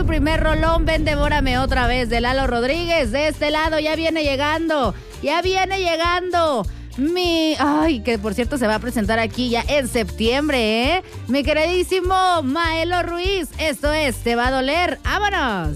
su primer rolón, Ven, devórame otra vez, de Lalo Rodríguez. De este lado ya viene llegando. Que por cierto se va a presentar aquí ya en septiembre, ¿eh? Mi queridísimo Maelo Ruiz. Esto es Te va a doler. ¡Vámonos!